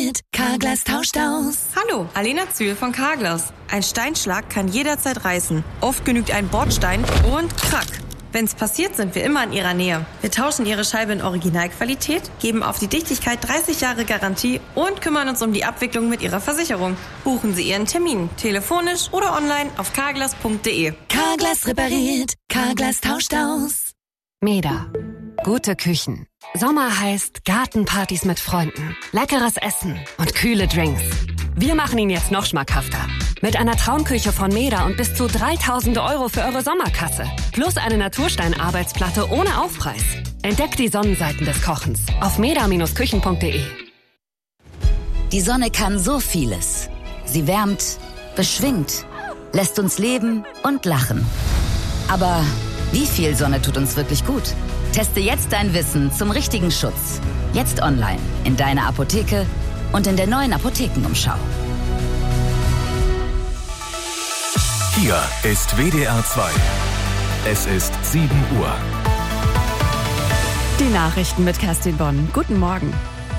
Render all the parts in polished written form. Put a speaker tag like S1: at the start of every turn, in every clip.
S1: Carglass tauscht aus.
S2: Hallo, Alena Zühl von Carglass. Ein Steinschlag kann jederzeit reißen. Oft genügt ein Bordstein und krack. Wenn's passiert, sind wir immer in Ihrer Nähe. Wir tauschen Ihre Scheibe in Originalqualität, geben auf die Dichtigkeit 30 Jahre Garantie und kümmern uns um die Abwicklung mit Ihrer Versicherung. Buchen Sie Ihren Termin, telefonisch oder online auf carglass.de.
S1: Carglass repariert. Carglass tauscht aus.
S3: Meda. Gute Küchen. Sommer heißt Gartenpartys mit Freunden, leckeres Essen und kühle Drinks. Wir machen ihn jetzt noch schmackhafter. Mit einer Traumküche von Meda und bis zu 3.000 € für eure Sommerkasse. Plus eine Naturstein-Arbeitsplatte ohne Aufpreis. Entdeckt die Sonnenseiten des Kochens auf meda-küchen.de.
S4: Die Sonne kann so vieles. Sie wärmt, beschwingt, lässt uns leben und lachen. Aber wie viel Sonne tut uns wirklich gut? Teste jetzt dein Wissen zum richtigen Schutz. Jetzt online, in deiner Apotheke und in der neuen Apothekenumschau.
S5: Hier ist WDR 2. Es ist 7 Uhr.
S6: Die Nachrichten mit Kerstin Bonn. Guten Morgen.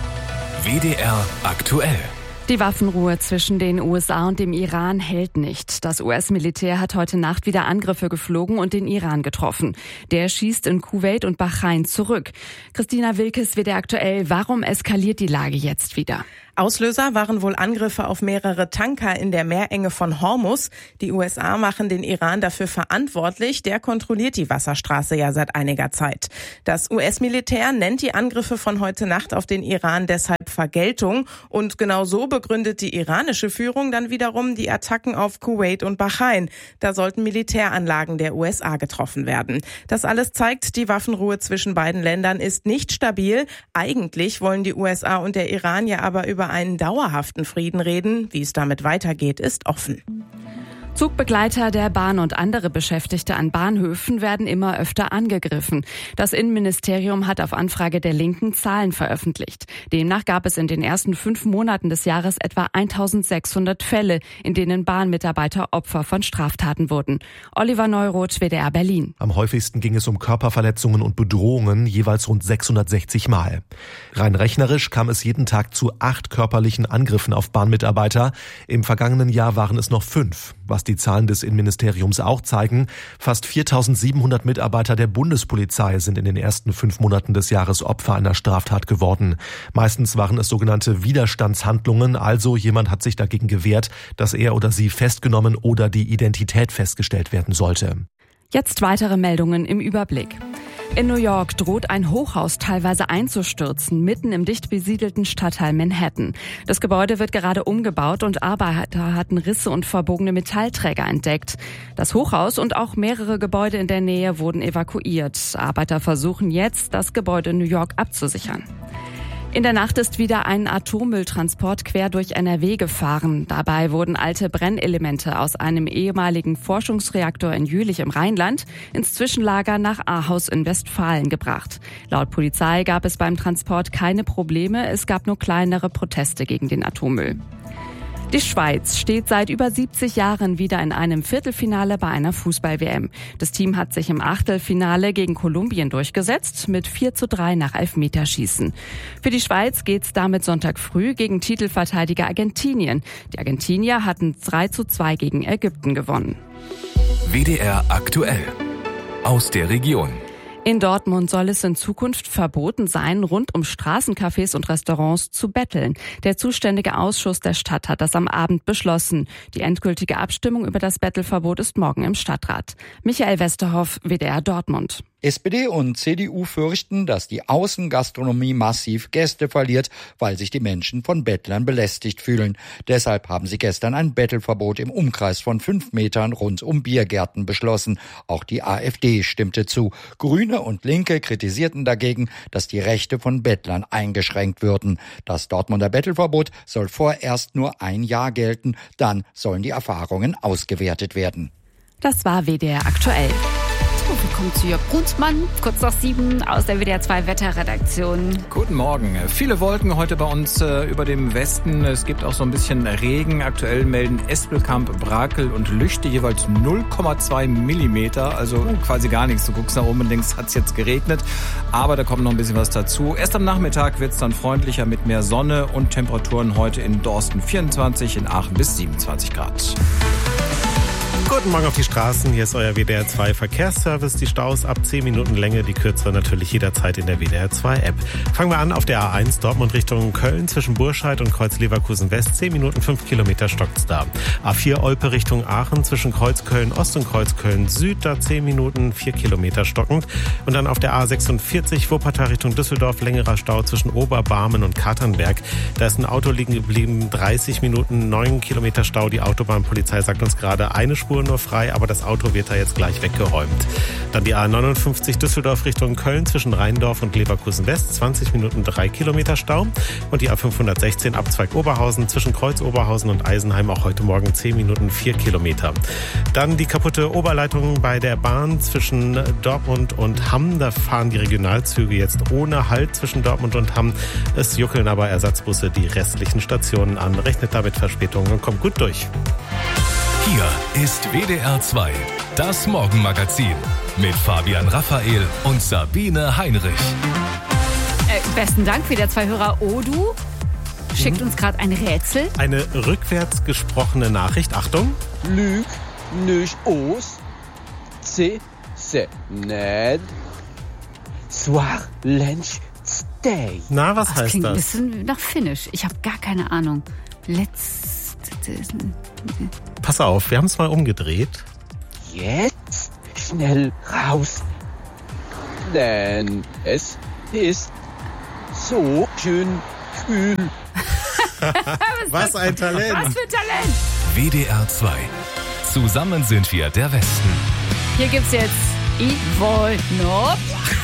S5: WDR aktuell.
S6: Die Waffenruhe zwischen den USA und dem Iran hält nicht. Das US-Militär hat heute Nacht wieder Angriffe geflogen und den Iran getroffen. Der schießt in Kuwait und Bahrain zurück. Christina Wilkes, WDR aktuell. Warum eskaliert die Lage jetzt wieder?
S7: Auslöser waren wohl Angriffe auf mehrere Tanker in der Meerenge von Hormuz. Die USA machen den Iran dafür verantwortlich. Der kontrolliert die Wasserstraße ja seit einiger Zeit. Das US-Militär nennt die Angriffe von heute Nacht auf den Iran deshalb Vergeltung. Und genau so begründet die iranische Führung dann wiederum die Attacken auf Kuwait und Bahrain. Da sollten Militäranlagen der USA getroffen werden. Das alles zeigt, die Waffenruhe zwischen beiden Ländern ist nicht stabil. Eigentlich wollen die USA und der Iran ja aber über einen dauerhaften Frieden reden. Wie es damit weitergeht, ist offen.
S6: Zugbegleiter der Bahn und andere Beschäftigte an Bahnhöfen werden immer öfter angegriffen. Das Innenministerium hat auf Anfrage der Linken Zahlen veröffentlicht. Demnach gab es in den ersten 5 Monaten des Jahres etwa 1600 Fälle, in denen Bahnmitarbeiter Opfer von Straftaten wurden. Oliver Neuroth, WDR Berlin.
S8: Am häufigsten ging es um Körperverletzungen und Bedrohungen, jeweils rund 660 Mal. Rein rechnerisch kam es jeden Tag zu 8 körperlichen Angriffen auf Bahnmitarbeiter. Im vergangenen Jahr waren es noch 5. Was die Zahlen des Innenministeriums auch zeigen, fast 4.700 Mitarbeiter der Bundespolizei sind in den ersten 5 Monaten des Jahres Opfer einer Straftat geworden. Meistens waren es sogenannte Widerstandshandlungen, also jemand hat sich dagegen gewehrt, dass er oder sie festgenommen oder die Identität festgestellt werden sollte.
S6: Jetzt weitere Meldungen im Überblick. In New York droht ein Hochhaus teilweise einzustürzen, mitten im dicht besiedelten Stadtteil Manhattan. Das Gebäude wird gerade umgebaut und Arbeiter hatten Risse und verbogene Metallträger entdeckt. Das Hochhaus und auch mehrere Gebäude in der Nähe wurden evakuiert. Arbeiter versuchen jetzt, das Gebäude in New York abzusichern. In der Nacht ist wieder ein Atommülltransport quer durch NRW gefahren. Dabei wurden alte Brennelemente aus einem ehemaligen Forschungsreaktor in Jülich im Rheinland ins Zwischenlager nach Ahaus in Westfalen gebracht. Laut Polizei gab es beim Transport keine Probleme, es gab nur kleinere Proteste gegen den Atommüll. Die Schweiz steht seit über 70 Jahren wieder in einem Viertelfinale bei einer Fußball-WM. Das Team hat sich im Achtelfinale gegen Kolumbien durchgesetzt, mit 4:3 nach Elfmeterschießen. Für die Schweiz geht's damit Sonntag früh gegen Titelverteidiger Argentinien. Die Argentinier hatten 3:2 gegen Ägypten gewonnen.
S5: WDR aktuell. Aus der Region.
S6: In Dortmund soll es in Zukunft verboten sein, rund um Straßencafés und Restaurants zu betteln. Der zuständige Ausschuss der Stadt hat das am Abend beschlossen. Die endgültige Abstimmung über das Bettelverbot ist morgen im Stadtrat. Michael Westerhoff, WDR Dortmund.
S9: SPD und CDU fürchten, dass die Außengastronomie massiv Gäste verliert, weil sich die Menschen von Bettlern belästigt fühlen. Deshalb haben sie gestern ein Bettelverbot im Umkreis von 5 Metern rund um Biergärten beschlossen. Auch die AfD stimmte zu. Grüne und Linke kritisierten dagegen, dass die Rechte von Bettlern eingeschränkt würden. Das Dortmunder Bettelverbot soll vorerst nur 1 Jahr gelten. Dann sollen die Erfahrungen ausgewertet werden.
S6: Das war WDR aktuell.
S10: So, willkommen zu Jörg Brunsmann, kurz nach 7 aus der WDR 2 Wetterredaktion.
S11: Guten Morgen. Viele Wolken heute bei uns über dem Westen. Es gibt auch so ein bisschen Regen. Aktuell melden Espelkamp, Brakel und Lüchte jeweils 0,2 Millimeter. Also quasi gar nichts. Du guckst nach oben und denkst, hat's jetzt geregnet. Aber da kommt noch ein bisschen was dazu. Erst am Nachmittag wird's dann freundlicher mit mehr Sonne und Temperaturen heute in Dorsten 24, in Aachen bis 27 Grad.
S8: Guten Morgen auf die Straßen, hier ist euer WDR 2 Verkehrsservice. Die Staus ab 10 Minuten Länge, die kürzere natürlich jederzeit in der WDR 2 App. Fangen wir an auf der A1 Dortmund Richtung Köln zwischen Burscheid und Kreuz Leverkusen West. 10 Minuten, 5 Kilometer stockt's da. A4 Olpe Richtung Aachen zwischen Kreuz Köln Ost und Kreuz Köln Süd, da 10 Minuten, 4 Kilometer stockend. Und dann auf der A46 Wuppertal Richtung Düsseldorf, längerer Stau zwischen Oberbarmen und Katernberg. Da ist ein Auto liegen geblieben, 30 Minuten, 9 Kilometer Stau. Die Autobahnpolizei sagt uns gerade eine Spur nur frei, aber das Auto wird da jetzt gleich weggeräumt. Dann die A59 Düsseldorf Richtung Köln zwischen Rheindorf und Leverkusen West, 20 Minuten 3 Kilometer Stau. Und die A516 Abzweig Oberhausen zwischen Kreuz Oberhausen und Eisenheim auch heute Morgen 10 Minuten 4 Kilometer. Dann die kaputte Oberleitung bei der Bahn zwischen Dortmund und Hamm. Da fahren die Regionalzüge jetzt ohne Halt zwischen Dortmund und Hamm. Es juckeln aber Ersatzbusse die restlichen Stationen an. Rechnet damit Verspätungen und kommt gut durch.
S5: Hier ist WDR 2, das Morgenmagazin mit Fabian Raphael und Sabine Heinrich.
S10: Besten Dank, WDR 2 Hörer Odu schickt uns gerade ein Rätsel.
S8: Eine rückwärts gesprochene Nachricht. Achtung.
S12: Lüg nicht aus. Se ned. Soir lunch stay.
S8: Na, was
S10: das
S8: heißt
S10: klingt
S8: das?
S10: Ein bisschen nach Finnisch. Ich habe gar keine Ahnung.
S8: Pass auf, wir haben es mal umgedreht.
S12: Jetzt schnell raus, denn es ist so schön kühl.
S8: Was ein Talent.
S10: Was für Talent.
S5: WDR 2. Zusammen sind wir der Westen.
S10: Hier gibt's jetzt Ivol Nob.